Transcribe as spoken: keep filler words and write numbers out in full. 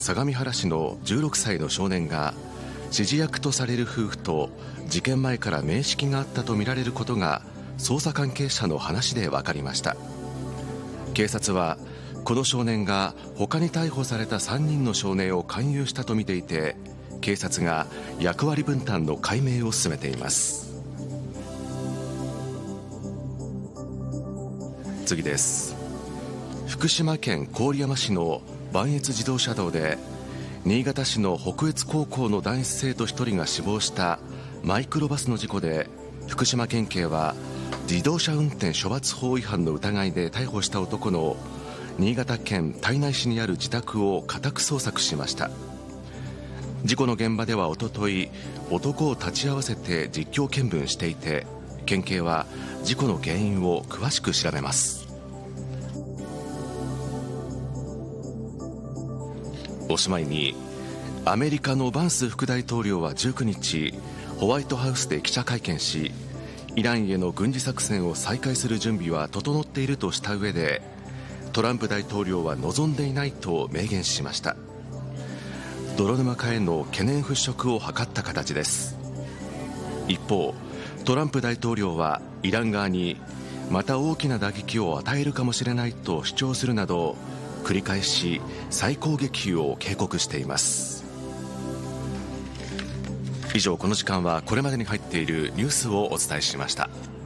相模原市のじゅうろくさいの少年が指示役とされる夫婦と事件前から面識があったとみられることが捜査関係者の話で分かりました。警察はこの少年が他に逮捕されたさんにんの少年を勧誘したとみていて、警察が役割分担の解明を進めています。次です。福島県郡山市の磐越自動車道で新潟市の北越高校の男子生徒ひとりが死亡したマイクロバスの事故で、福島県警は自動車運転処罰法違反の疑いで逮捕した男の新潟県胎内市にある自宅を家宅捜索しました。事故の現場ではおととい、男を立ち会わせて実況見分していて、県警は事故の原因を詳しく調べます。おしまいに、アメリカのバンス副大統領はじゅうくにち、ホワイトハウスで記者会見し、イランへの軍事作戦を再開する準備は整っているとした上で、トランプ大統領は望んでいないと明言しました。泥沼化への懸念払拭を図った形です。一方、トランプ大統領はイラン側にまた大きな打撃を与えるかもしれないと主張するなど、繰り返し再攻撃を警告しています。以上、この時間はこれまでに入っているニュースをお伝えしました。